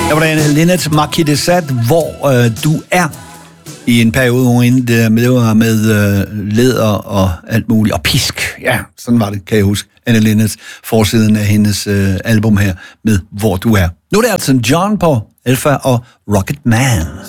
Der var der Anne Linnet, Marquis de Sade, hvor du er i en periode, hvor det var med læder og alt muligt, og pisk. Ja, sådan var det, kan jeg huske. Anne Linnets forsiden af hendes album her med Hvor du er. Nu er det altså John på Alpha og Rocket Man.